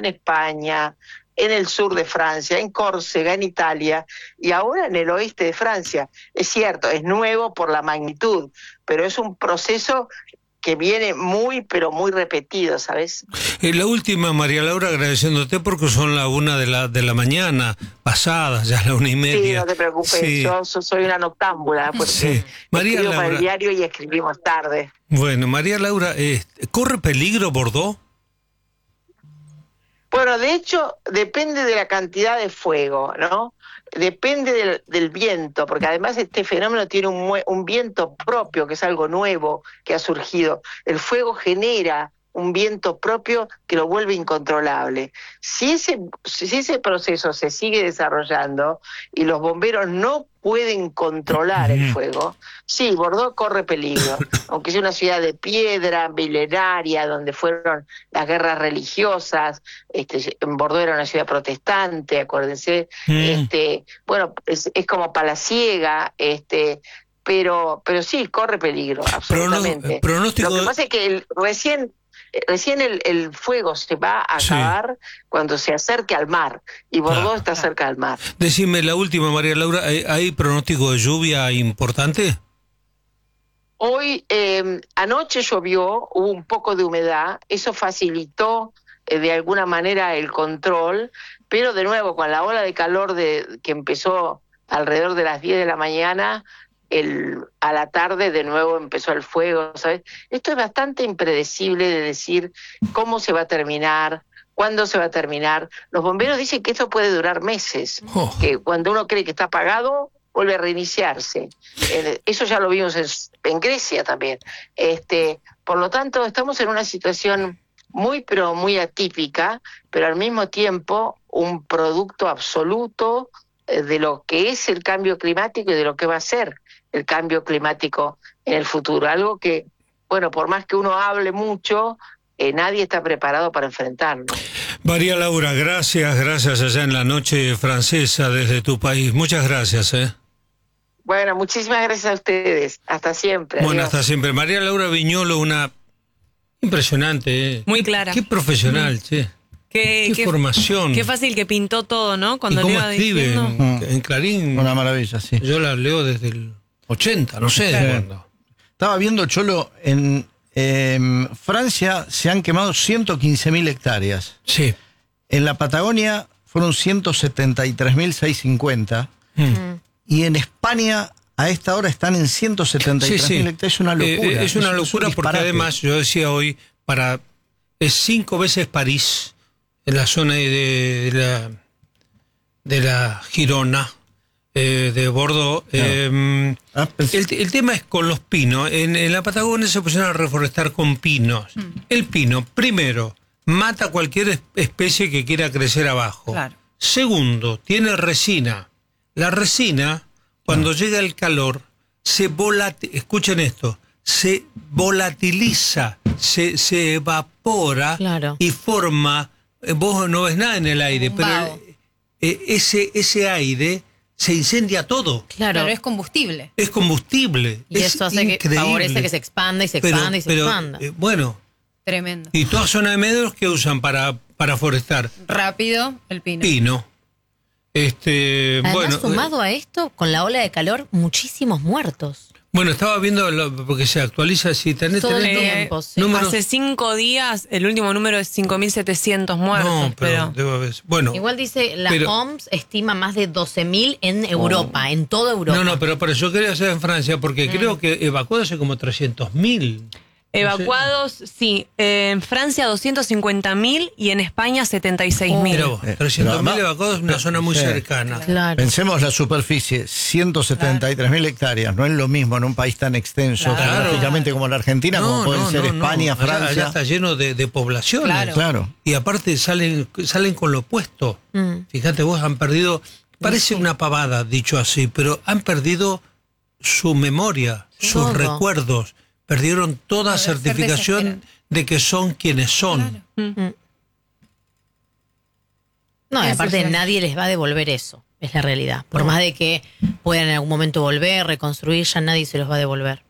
en España, en el sur de Francia, en Córcega, en Italia, y ahora en el oeste de Francia. Es cierto, es nuevo por la magnitud, pero es un proceso que viene muy, pero muy repetido, ¿sabes? La última, María Laura, agradeciéndote porque son la 1 de la mañana, pasadas ya la 1:30. Sí, no te preocupes, sí. yo soy una noctámbula, porque Sí. María escribo Laura, para el diario y escribimos tarde. Bueno, María Laura, ¿corre peligro Bordeaux? Bueno, de hecho, depende de la cantidad de fuego, ¿no? Depende del viento, porque además este fenómeno tiene un viento propio, que es algo nuevo que ha surgido. El fuego genera un viento propio que lo vuelve incontrolable. Si ese proceso se sigue desarrollando y los bomberos no pueden controlar el fuego, sí, Bordeaux corre peligro, aunque sea una ciudad de piedra, milenaria, donde fueron las guerras religiosas. Bordeaux era una ciudad protestante, acuérdense. Bueno, es como palaciega, pero sí, corre peligro, absolutamente. Pronóstico... Lo que pasa es que recién el fuego se va a acabar cuando se acerque al mar, y Bordeaux está cerca del mar. Decime la última, María Laura, ¿hay pronóstico de lluvia importante? Hoy, anoche llovió, hubo un poco de humedad, eso facilitó de alguna manera el control, pero de nuevo, con la ola de calor que empezó alrededor de las 10 de la mañana, a la tarde de nuevo empezó el fuego, ¿sabes? Esto es bastante impredecible de decir cómo se va a terminar, cuándo se va a terminar. Los bomberos dicen que esto puede durar meses, que cuando uno cree que está apagado, vuelve a reiniciarse. Eso ya lo vimos en Grecia también. Por lo tanto, estamos en una situación muy, pero muy atípica, pero al mismo tiempo un producto absoluto de lo que es el cambio climático y de lo que va a ser el cambio climático en el futuro. Algo que, bueno, por más que uno hable mucho, nadie está preparado para enfrentarlo. María Laura, gracias allá en la noche francesa desde tu país. Muchas gracias. Bueno, muchísimas gracias a ustedes. Hasta siempre. Bueno, Adiós. hasta siempre. María Laura Viñolo, una impresionante. Muy clara. Qué profesional, che. Qué formación. Qué fácil que pintó todo, ¿no? Cuando ¿Y cómo le iba escribe diciendo. en Clarín? Una maravilla, sí. Yo la leo desde el 80, no sé de cuándo. Estaba viendo, Cholo, en Francia se han quemado 115.000 hectáreas. Sí. En la Patagonia fueron 173.650. Y en España a esta hora están en 173.000 hectáreas. Es una locura. Es una locura porque además, yo decía hoy, es 5 veces París, en la zona de la Girona, de Bordeaux. El tema es con los pinos. En la Patagonia se pusieron a reforestar con pinos. El pino, primero, mata cualquier especie que quiera crecer abajo. Claro. Segundo, tiene resina. La resina, cuando llega el calor, escuchen esto, se volatiliza, se evapora y forma, vos no ves nada en el aire, pero ese aire se incendia todo. Claro, es combustible. Es combustible. Y eso hace que favorece que se expanda y se expanda y se expanda. Bueno. Tremendo. Y toda zona de meaderos que usan para forestar. Rápido, el pino. Pino. Además, sumado a esto, con la ola de calor, muchísimos muertos. Bueno, estaba viendo, porque se actualiza, si tenés números. Hace 5 días, el último número es 5.700 muertos. No, pero debo haber. Bueno. Igual dice, la OMS estima más de 12.000 en Europa, en toda Europa. No, pero yo quería hacer en Francia, porque creo que evacuados hace como 300.000. Evacuados, sí. En Francia 250.000 y en España 76.000. Pero 300.000 evacuados es una zona muy cercana. Claro. Pensemos la superficie, 173.000 hectáreas. No es lo mismo en un país tan extenso geográficamente como la Argentina, como pueden ser España, Francia. Allá está lleno de poblaciones. Claro. Y aparte salen con lo opuesto. Fíjate, vos han perdido, parece una pavada dicho así, pero han perdido su memoria, sus recuerdos. Perdieron toda certificación de que son quienes son. Claro. No, y aparte nadie les va a devolver eso, es la realidad. Por más de que puedan en algún momento volver, reconstruir, ya nadie se los va a devolver.